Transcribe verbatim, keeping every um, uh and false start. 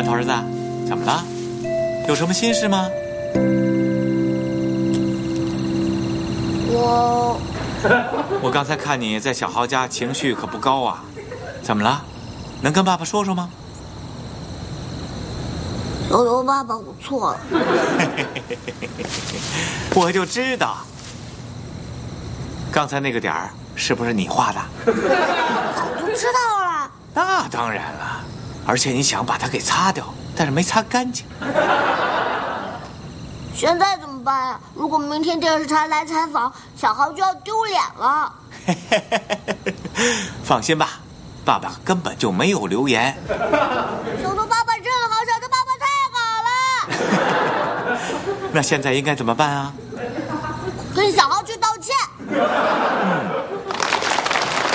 馒头儿子，怎么了？有什么心事吗？ 我我刚才看你在小豪家情绪可不高啊，怎么了？能跟爸爸说说吗？ 求求爸爸，我错了。 我就知道，刚才那个点儿是不是你画的？ 早就知道了。 那当然了，而且你想把它给擦掉，但是没擦干净。 现在怎么办呀？如果明天电视台来采访，小豪就要丢脸了。 放心吧，爸爸根本就没有留言。 小头爸爸真好，小头爸爸太好了。 那现在应该怎么办啊？ 跟小豪去道歉。 嗯